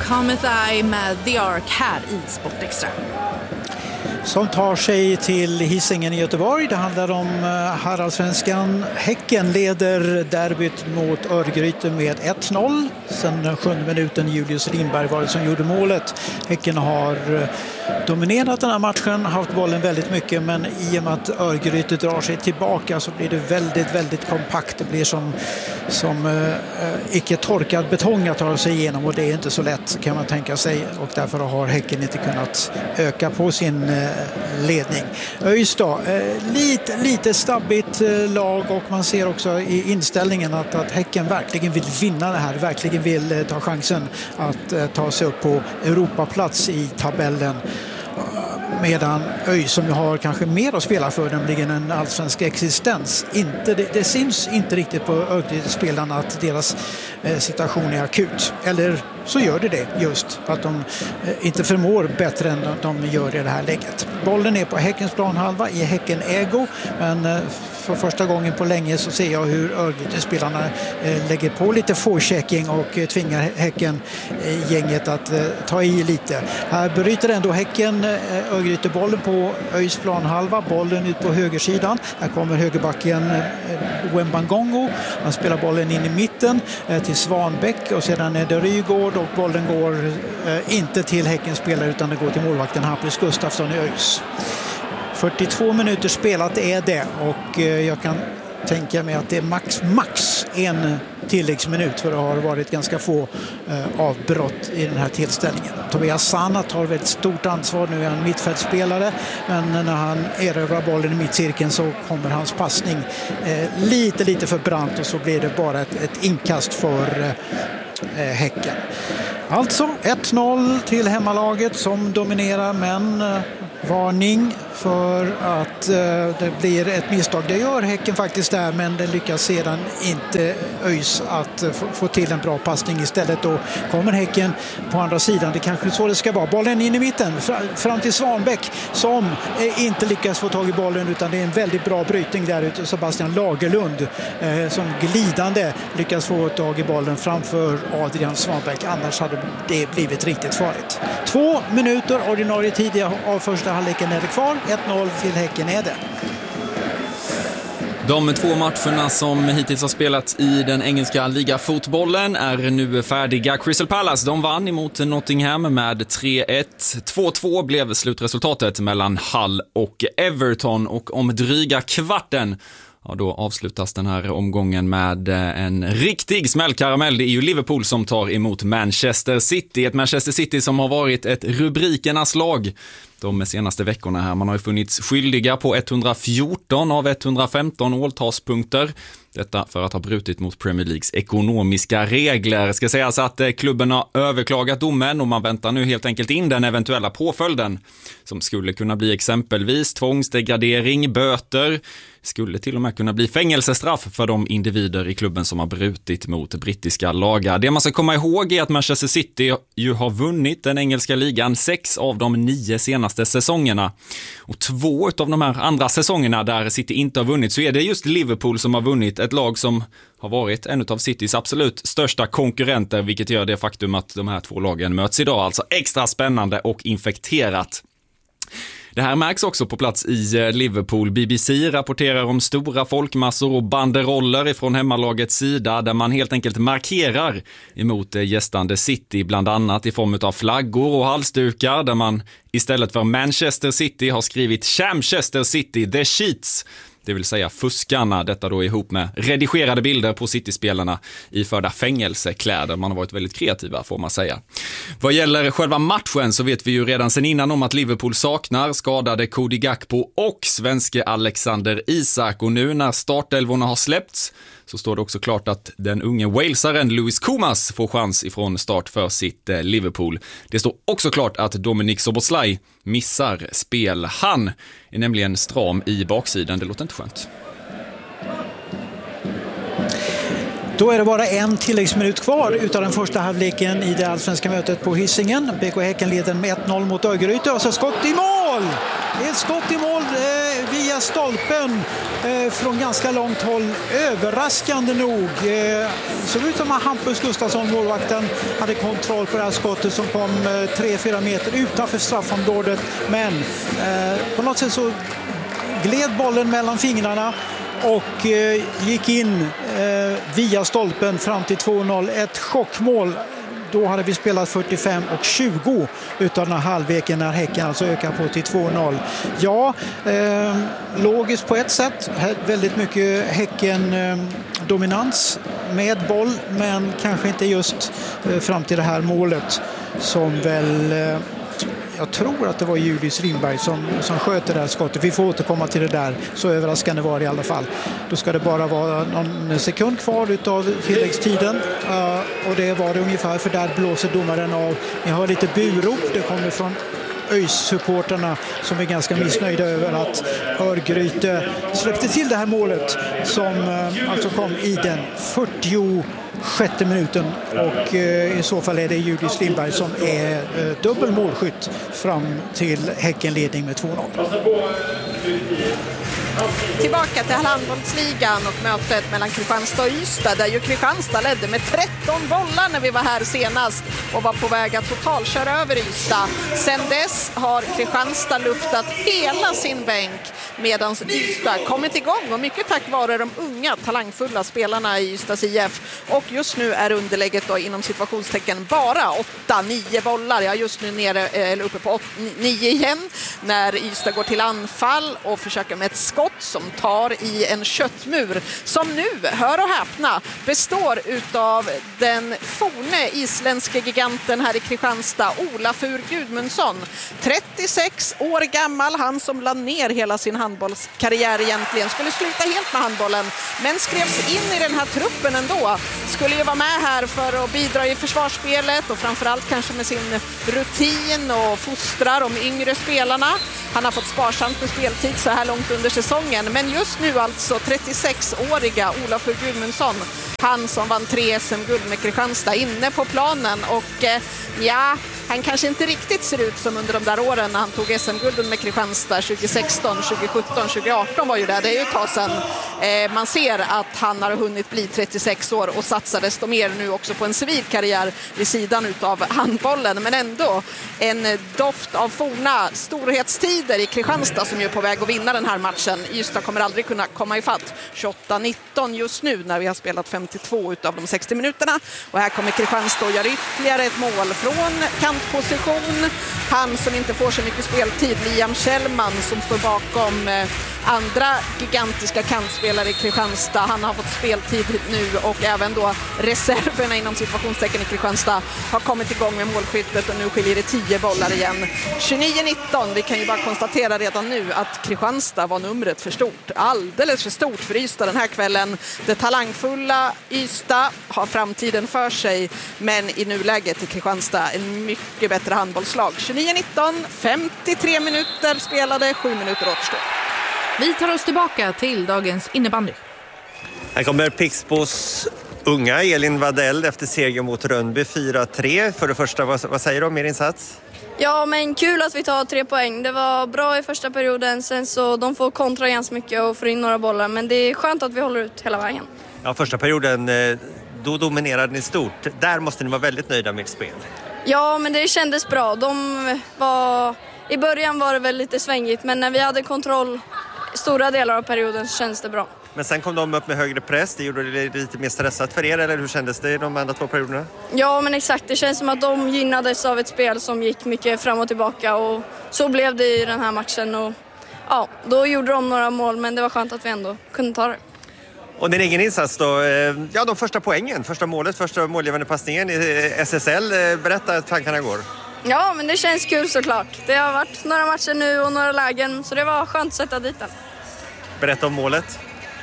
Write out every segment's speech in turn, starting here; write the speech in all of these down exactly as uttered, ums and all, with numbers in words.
Cometh I med The Ark här i Sportextra. Som tar sig till Hisingen i Göteborg. Det handlar om herrallsvenskan. Häcken leder derbyt mot Örgryte med ett noll. Sen sjunde minuten Julius Lindberg var det som gjorde målet. Häcken har dominerat den här matchen, haft bollen väldigt mycket, men i och med att Örgryte drar sig tillbaka så blir det väldigt, väldigt kompakt. Det blir som, som äh, icke torkad betong att ta sig igenom, och det är inte så lätt kan man tänka sig, och därför har Häcken inte kunnat öka på sin äh, ledning. ÖIS då, äh, lite, lite stabbigt äh, lag, och man ser också i inställningen att, att Häcken verkligen vill vinna det här, verkligen vill äh, ta chansen att äh, ta sig upp på Europaplats i tabellen. Medan ÖIS, som har kanske mer att spela för, nämligen en allsvensk existens, inte, det, det syns inte riktigt på Örgryte-spelarna att deras eh, situation är akut. Eller så gör det det just, att de eh, inte förmår bättre än de, de gör i det här läget. Bollen är på Häckens planhalva i Häcken ägo, men eh, för första gången på länge så ser jag hur Örgryte-spelarna eh, lägger på lite forechecking och eh, tvingar Häcken-gänget eh, att eh, ta i lite. Här bryter ändå Häcken eh, Örgryte bollen på ÖIS planhalva, bollen ut på högersidan. Här kommer högerbacken eh, Wembangongo. Han spelar bollen in i mitten eh, till Svanbäck, och sedan är det Rygård, och bollen går eh, inte till Häckens spelare utan det går till målvakten Hampus Gustafsson i ÖIS. fyrtiotvå minuter spelat är det, och jag kan tänka mig att det är max, max en tilläggsminut, för det har varit ganska få eh, avbrott i den här tillställningen. Tobias Sanat har väldigt stort ansvar, nu är han mittfältspelare, men när han erövrar bollen i mittcirkeln så kommer hans passning eh, lite lite för brant, och så blir det bara ett, ett inkast för eh, Häcken. Alltså ett noll till hemmalaget som dominerar, men eh, varning för att eh, det blir ett misstag. Det gör Häcken faktiskt där, men det lyckas sedan inte ÖIS att eh, få, få till en bra passning. Istället då kommer Häcken på andra sidan. Det kanske är så det ska vara. Bollen in i mitten, fram, fram till Svanbäck, som eh, inte lyckas få tag i bollen, utan det är en väldigt bra brytning där ute. Sebastian Lagerlund eh, som glidande lyckas få tag i bollen framför Adrian Svanbäck. Annars hade det blivit riktigt farligt. Två minuter ordinarie tid av första halvleken är det kvar. ett noll till Häcken är det. De två matcherna som hittills har spelats i den engelska ligafotbollen är nu färdiga. Crystal Palace, de vann emot Nottingham med tre ett. två två blev slutresultatet mellan Hull och Everton, och om dryga kvarten, ja, då avslutas den här omgången med en riktig smällkaramell. Det är ju Liverpool som tar emot Manchester City. Ett Manchester City som har varit ett rubrikernas lag de senaste veckorna här. Man har ju funnits skyldiga på etthundrafjorton av etthundrafemton måltaspunkter. Detta för att ha brutit mot Premier Leagues ekonomiska regler. Ska sägas att klubben har överklagat domen, och man väntar nu helt enkelt in den eventuella påföljden, som skulle kunna bli exempelvis tvångsdegradering, böter, skulle till och med kunna bli fängelsestraff för de individer i klubben som har brutit mot brittiska lagar. Det man ska komma ihåg är att Manchester City ju har vunnit den engelska ligan sex av de nio senaste säsongerna. Och två av de här andra säsongerna där City inte har vunnit, så är det just Liverpool som har vunnit, ett lag som har varit en av Citys absolut största konkurrenter, vilket gör det faktum att de här två lagen möts idag alltså extra spännande och infekterat. Det här märks också på plats i Liverpool. B B C rapporterar om stora folkmassor och banderoller ifrån hemmalagets sida, där man helt enkelt markerar emot gästande City, bland annat i form av flaggor och halsdukar, där man istället för Manchester City har skrivit Chamchester City, the Sheets. Det vill säga fuskarna, detta då ihop med redigerade bilder på City-spelarna i förda fängelsekläder. Man har varit väldigt kreativa, får man säga. Vad gäller själva matchen så vet vi ju redan sedan innan om att Liverpool saknar skadade Cody Gakpo och svenske Alexander Isak. Och nu när startelvorna har släppts så står det också klart att den unge walesaren Louis Koumas får chans ifrån start för sitt Liverpool. Det står också klart att Dominic Szoboszlai missar spel. Han är nämligen stram i baksidan. Det låter inte skönt. Då är det bara en tilläggsminut kvar utav den första halvleken i det allsvenska mötet på Hisingen. B K Häcken leder med ett noll mot Örgryte, och så skott i mål! Ett skott i mål. via stolpen eh, från ganska långt håll. Överraskande nog. Eh, såg ut som att Hampus Gustafsson, målvakten, hade kontroll på det här skottet som kom eh, tre fyra meter utanför straffområdet. Men eh, på något sätt så gled bollen mellan fingrarna och eh, gick in eh, via stolpen fram till två noll. Ett chockmål. Då hade vi spelat fyrtiofem och tjugo utav den här halvleken när Häcken alltså ökar på till två noll. Ja, eh, logiskt på ett sätt. Väldigt mycket Häcken eh, dominans med boll, men kanske inte just eh, fram till det här målet som väl... Eh, Jag tror att det var Julius Lindberg som, som sköt det där skottet. Vi får återkomma till det där. Så överraskande var det i alla fall. Då ska det bara vara någon sekund kvar utav tilläggstiden. Uh, och det var det ungefär, för där blåser domaren av. Ni hör lite burop. Det kommer från ÖIS-supporterna som är ganska missnöjda över att Örgryte släppte till det här målet som uh, alltså kom i den fyrtiosjätte minuten, och uh, i så fall är det Julius Lindberg som är uh, dubbel målskytt fram till Häckenledning med två noll. Tillbaka till handbollsligan och mötet mellan Kristianstad och Ystad, där ju Kristianstad ledde med tretton bollar när vi var här senast och var på väg att totalköra över Ystad. Sen dess har Kristianstad luftat hela sin bänk, medan Ystad kommit igång, och mycket tack vare de unga talangfulla spelarna i Ystads I F. Och just nu är underlägget då inom situationstecken bara åtta nio bollar. Jag är just nu nere, eller uppe på nio igen, när Ystad går till anfall och försöker med ett skott som tar i en köttmur som nu, hör och häpna, består utav den forne isländske giganten här i Kristianstad, Olafur Gudmundsson. trettiosex år gammal, han som la ner hela sin handbollskarriär egentligen, skulle sluta helt med handbollen, men skrevs in i den här truppen ändå. Skulle ju vara med här för att bidra i försvarsspelet och framförallt kanske med sin rutin och fostrar de yngre spelarna. Han har fått sparsamt med speltid så här långt under säsongen, men just nu alltså trettiosex-åriga Olafur Gudmundsson, han som vann tre S M-guld med Kristianstad, inne på planen. Och eh, ja, han kanske inte riktigt ser ut som under de där åren när han tog S M-gulden med Kristianstad tjugohundrasexton, tjugosjutton, tjugoarton var ju det. Det är ju ett tag sedan. Eh, man ser att han har hunnit bli trettiosex år och satsar desto mer nu också på en civil karriär vid sidan utav handbollen. Men ändå en doft av forna storhetstider i Kristianstad som är på väg att vinna den här matchen. Ystad kommer aldrig kunna komma ifatt. tjugoåtta nitton just nu när vi har spelat femtiotvå utav de sextio minuterna. Och här kommer Kristianstad och gör ytterligare ett mål från kantposition. Han som inte får så mycket speltid, Liam Kjellman, som står bakom eh, andra gigantiska kantspelare i Kristianstad. Han har fått speltid nu, och även då reserverna inom situationstecken i Kristianstad har kommit igång med målskyttet, och nu skiljer det tio bollar igen. tjugonio nitton, vi kan ju bara konstatera redan nu att Kristianstad var numret för stort. Alldeles för stort för Ystad den här kvällen. Det talangfulla Ystad har framtiden för sig, men i nuläget är Kristianstad en mycket bättre handbollslag. tjugonio nitton, femtiotre minuter spelade, sju minuter återstår. Vi tar oss tillbaka till dagens innebandy. Här kommer Pixbos unga Elin Wadell efter seger mot Rönnby fyra tre. För det första, vad, vad säger du om er insats? Ja, men kul att vi tar tre poäng. Det var bra i första perioden, sen så de får kontra ganska mycket och få in några bollar. Men det är skönt att vi håller ut hela vägen. Ja, första perioden, då dominerade ni stort. Där måste ni vara väldigt nöjda med ert spel. Ja, men det kändes bra. De var... I början var det väl lite svängigt, men när vi hade kontroll stora delar av perioden så kändes det bra. Men sen kom de upp med högre press. Det gjorde det lite mer stressat för er, eller hur kändes det i de andra två perioderna? Ja, men exakt. Det känns som att de gynnades av ett spel som gick mycket fram och tillbaka, och så blev det i den här matchen. Och ja, då gjorde de några mål, men det var skönt att vi ändå kunde ta det. Och din egen insats då, ja, de första poängen, första målet, första målgivande passningen i S S L. Berätta hur tankarna går. Ja, men det känns kul såklart. Det har varit några matcher nu och några lägen, så det var skönt att sätta dit den. Berätta om målet.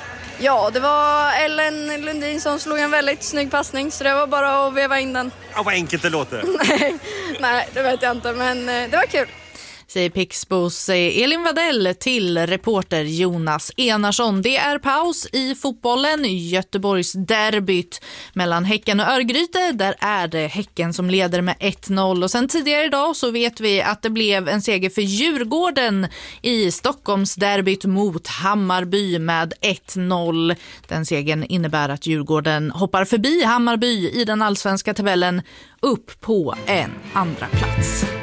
Ja, det var Ellen Lundin som slog en väldigt snygg passning, så det var bara att veva in den. Ja, vad enkelt det låter. nej, nej, det vet jag inte, men det var kul. säger Pixbos Elin Wadell till reporter Jonas Enarsson. Det är paus i fotbollen. Göteborgs derbyt mellan Häcken och Örgryte. Där är det Häcken som leder med ett noll. Och sen tidigare idag så vet vi att det blev en seger för Djurgården i Stockholms derbyt mot Hammarby med ett noll. Den segern innebär att Djurgården hoppar förbi Hammarby i den allsvenska tabellen upp på en andra plats.